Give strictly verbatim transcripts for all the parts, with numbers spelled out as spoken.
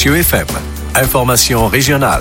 Mathieu F M. Information régionale.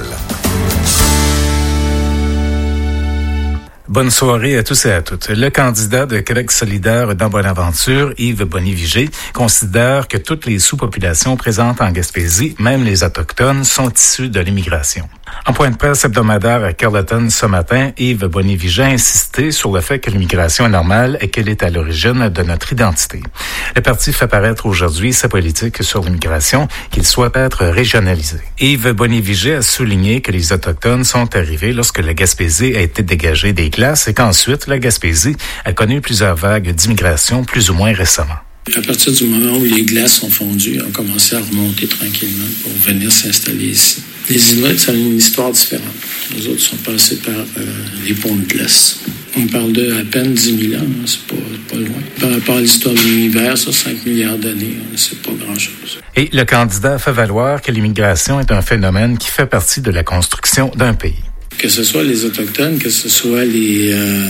Bonne soirée à tous et à toutes. Le candidat de Québec solidaire dans Bonaventure, Yves Boniviger, considère que toutes les sous-populations présentes en Gaspésie, même les Autochtones, sont issues de l'immigration. En point de presse hebdomadaire à Carleton ce matin, Yves Boniviger a insisté sur le fait que l'immigration est normale et qu'elle est à l'origine de notre identité. Le parti fait paraître aujourd'hui sa politique sur l'immigration, qu'il souhaite être régionalisé. Yves Boniviger a souligné que les Autochtones sont arrivés lorsque la Gaspésie a été dégagée des classes et qu'ensuite la Gaspésie a connu plusieurs vagues d'immigration plus ou moins récemment. À partir du moment où les glaces ont fondu, on a commencé à remonter tranquillement pour venir s'installer ici. Les Inuits, ça a une histoire différente. Les autres sont passés par euh, les ponts de glace. On parle de à peine dix mille ans, hein, c'est pas, pas loin. Par rapport à l'histoire de l'univers, sur cinq milliards d'années, hein, c'est pas grand-chose. Et le candidat fait valoir que l'immigration est un phénomène qui fait partie de la construction d'un pays. Que ce soit les Autochtones, que ce soit les... Euh,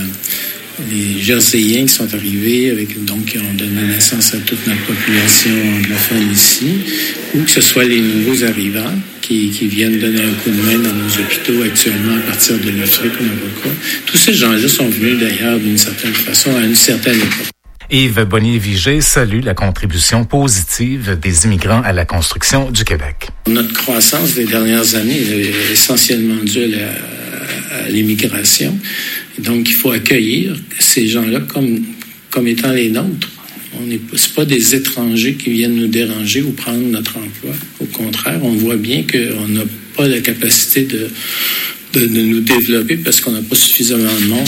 les Jerseyens qui sont arrivés, avec, donc qui ont donné naissance à toute notre population anglophone ici, ou que ce soit les nouveaux arrivants qui, qui viennent donner un coup de main dans nos hôpitaux actuellement à partir de l'Afrique ou n'importe quoi. Tous ces gens-là sont venus d'ailleurs d'une certaine façon à une certaine époque. Yves Boniviger salue la contribution positive des immigrants à la construction du Québec. Notre croissance des dernières années est essentiellement due à, la, à l'immigration. Donc, il faut accueillir ces gens-là comme, comme étant les nôtres. On n'est pas, c'est pas des étrangers qui viennent nous déranger ou prendre notre emploi. Au contraire, on voit bien qu'on n'a pas la capacité de, de, de nous développer parce qu'on n'a pas suffisamment de monde.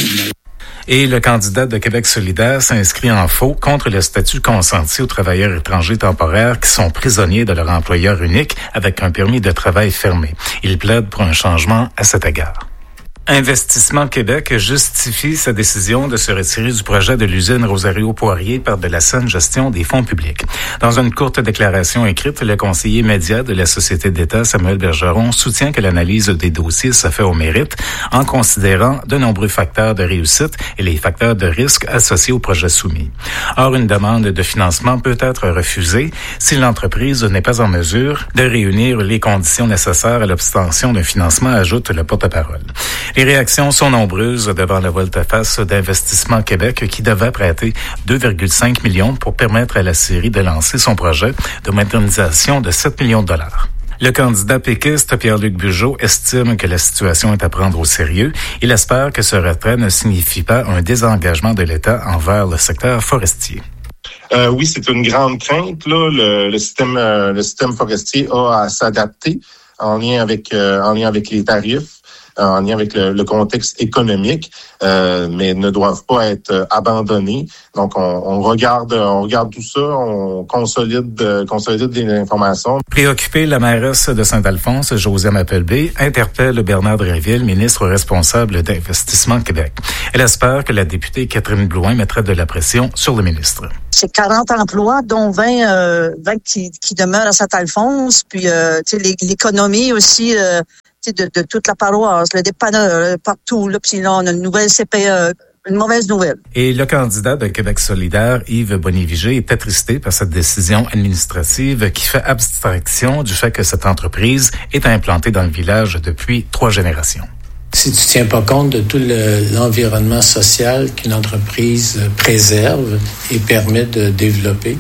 Et le candidat de Québec solidaire s'inscrit en faux contre le statut consenti aux travailleurs étrangers temporaires qui sont prisonniers de leur employeur unique avec un permis de travail fermé. Il plaide pour un changement à cet égard. Investissement Québec justifie sa décision de se retirer du projet de l'usine Rosario Poirier par de la saine gestion des fonds publics. Dans une courte déclaration écrite, le conseiller média de la Société d'État, Samuel Bergeron, soutient que l'analyse des dossiers se fait au mérite en considérant de nombreux facteurs de réussite et les facteurs de risque associés au projet soumis. Or, une demande de financement peut être refusée si l'entreprise n'est pas en mesure de réunir les conditions nécessaires à l'obtention d'un financement, ajoute le porte-parole. Les réactions sont nombreuses devant la volte-face d'Investissement Québec qui devait prêter deux virgule cinq millions pour permettre à la série de lancer son projet de modernisation de sept millions de dollars. Le candidat péquiste Pierre-Luc Bugeaud estime que la situation est à prendre au sérieux. Il espère que ce retrait ne signifie pas un désengagement de l'État envers le secteur forestier. Euh, oui, c'est une grande crainte. Là, le, le système, euh, le système forestier a à s'adapter en lien avec, euh, en lien avec les tarifs, en lien avec le, le contexte économique, euh, mais ne doivent pas être euh, abandonnés. Donc, on, on regarde, on regarde tout ça, on consolide, euh, consolide les informations. Préoccupée, la mairesse de Saint-Alphonse, Josiane Appleby, interpelle Bernard Drinville, ministre responsable d'Investissement Québec. Elle espère que la députée Catherine Blouin mettra de la pression sur le ministre. C'est quarante emplois, dont vingt, euh, vingt qui, qui demeurent à Saint-Alphonse, puis euh, tu sais, l'économie aussi. Euh, De, de toute la paroisse, le dépanneur, partout. Là, puis là, on a une nouvelle C P E, une mauvaise nouvelle. Et le candidat de Québec solidaire, Yves Boniviger, est attristé par cette décision administrative qui fait abstraction du fait que cette entreprise est implantée dans le village depuis trois générations. Si tu tiens pas compte de tout le, l'environnement social qu'une entreprise préserve et permet de développer,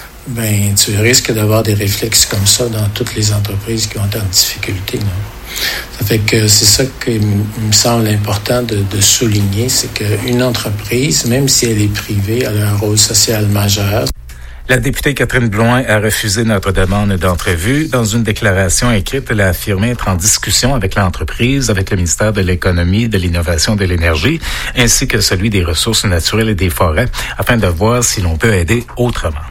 ben tu risques d'avoir des réflexes comme ça dans toutes les entreprises qui ont en difficulté. Non? Ça fait que c'est ça qui me semble important de, de souligner, c'est qu'une entreprise, même si elle est privée, elle a un rôle social majeur. La députée Catherine Blouin a refusé notre demande d'entrevue. Dans une déclaration écrite, elle a affirmé être en discussion avec l'entreprise, avec le ministère de l'Économie, de l'Innovation et de l'Énergie, ainsi que celui des Ressources naturelles et des Forêts, afin de voir si l'on peut aider autrement.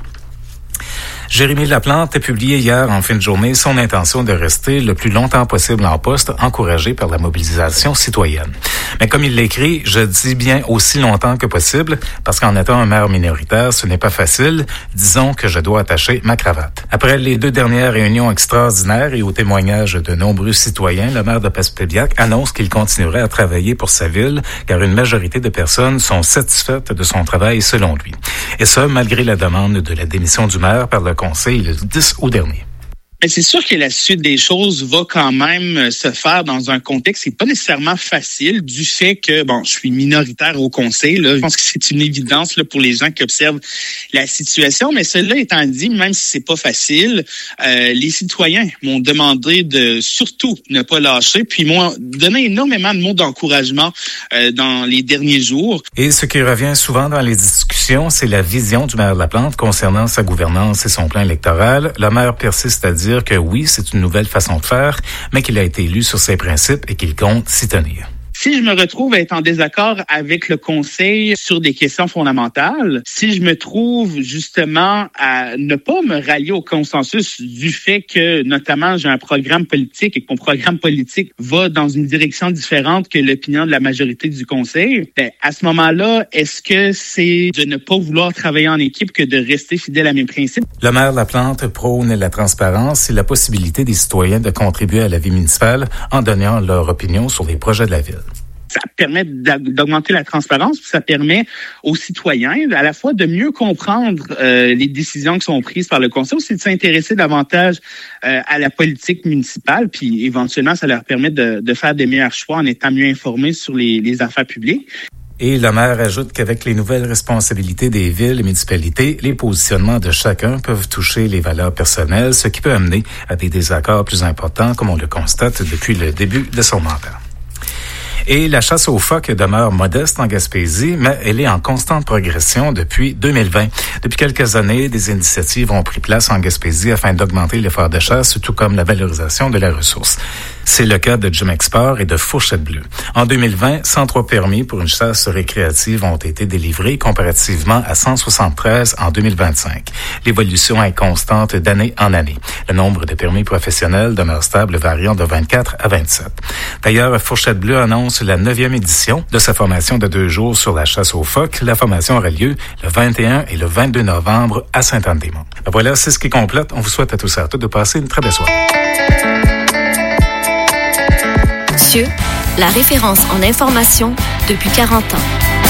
Jérémy Laplante a publié hier en fin de journée son intention de rester le plus longtemps possible en poste, encouragé par la mobilisation citoyenne. Mais comme il l'écrit, je dis bien aussi longtemps que possible, parce qu'en étant un maire minoritaire, ce n'est pas facile. Disons que je dois attacher ma cravate. Après les deux dernières réunions extraordinaires et au témoignage de nombreux citoyens, le maire de Passepébiac annonce qu'il continuerait à travailler pour sa ville, car une majorité de personnes sont satisfaites de son travail selon lui. Et ce, malgré la demande de la démission du maire par le Conseil le dix août dernier. Mais c'est sûr que la suite des choses va quand même se faire dans un contexte qui n'est pas nécessairement facile du fait que, bon, je suis minoritaire au conseil. Là. Je pense que c'est une évidence là, pour les gens qui observent la situation. Mais cela étant dit, même si c'est pas facile, euh, les citoyens m'ont demandé de surtout ne pas lâcher, puis m'ont donné énormément de mots d'encouragement euh, dans les derniers jours. Et ce qui revient souvent dans les discussions, c'est la vision du maire Laplante concernant sa gouvernance et son plan électoral. Le maire persiste à dire que oui, c'est une nouvelle façon de faire, mais qu'il a été élu sur ses principes et qu'il compte s'y tenir. Si je me retrouve à être en désaccord avec le conseil sur des questions fondamentales, si je me trouve justement à ne pas me rallier au consensus du fait que, notamment, j'ai un programme politique et que mon programme politique va dans une direction différente que l'opinion de la majorité du conseil, ben, à ce moment-là, est-ce que c'est de ne pas vouloir travailler en équipe que de rester fidèle à mes principes? Le maire Laplante prône la transparence et la possibilité des citoyens de contribuer à la vie municipale en donnant leur opinion sur les projets de la ville. Ça permet d'augmenter la transparence, puis ça permet aux citoyens à la fois de mieux comprendre euh, les décisions qui sont prises par le conseil, aussi de s'intéresser davantage euh, à la politique municipale, puis éventuellement, ça leur permet de, de faire des meilleurs choix en étant mieux informés sur les, les affaires publiques. Et le maire ajoute qu'avec les nouvelles responsabilités des villes et municipalités, les positionnements de chacun peuvent toucher les valeurs personnelles, ce qui peut amener à des désaccords plus importants, comme on le constate depuis le début de son mandat. Et la chasse aux phoques demeure modeste en Gaspésie, mais elle est en constante progression depuis deux mille vingt. Depuis quelques années, des initiatives ont pris place en Gaspésie afin d'augmenter l'effort de chasse, tout comme la valorisation de la ressource. C'est le cas de Jim Export et de Fourchette Bleue. En deux mille vingt, cent trois permis pour une chasse récréative ont été délivrés comparativement à cent soixante-treize en deux mille vingt-cinq. L'évolution est constante d'année en année. Le nombre de permis professionnels demeure stable, variant de vingt-quatre à vingt-sept. D'ailleurs, Fourchette Bleue annonce la neuvième édition de sa formation de deux jours sur la chasse aux phoques. La formation aura lieu le vingt et un et le vingt-deux novembre à Sainte-Anne-des-Monts. Voilà, c'est ce qui complète. On vous souhaite à tous et à toutes de passer une très belle soirée. Cieux, la référence en information depuis quarante ans.